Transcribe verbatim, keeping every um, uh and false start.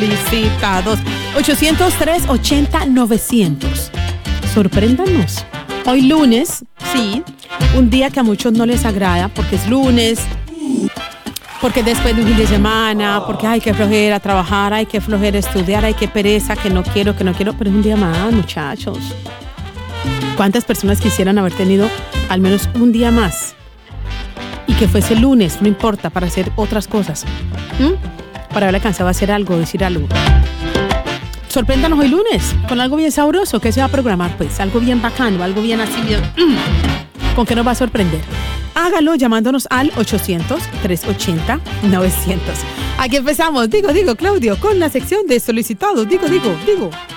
solicitados. ochocientos, trescientos ochenta, novecientos. Sorpréndanos. Hoy lunes, sí, un día que a muchos no les agrada porque es lunes, porque después de un fin de semana, porque hay que flojera trabajar, hay que flojera estudiar, hay que pereza, que no quiero, que no quiero, pero es un día más, muchachos. ¿Cuántas personas quisieran haber tenido al menos un día más? Y que fuese lunes, no importa, para hacer otras cosas. ¿Mm? Para haber alcanzado a hacer algo, decir algo. Sorpréndanos hoy lunes con algo bien sabroso. ¿Qué se va a programar? Pues algo bien bacano, algo bien así, bien... ¿Con qué nos va a sorprender? Hágalo llamándonos al ochocientos, trescientos ochenta, novecientos. Aquí empezamos, digo, digo, Claudio, con la sección de solicitados. Digo, digo, digo.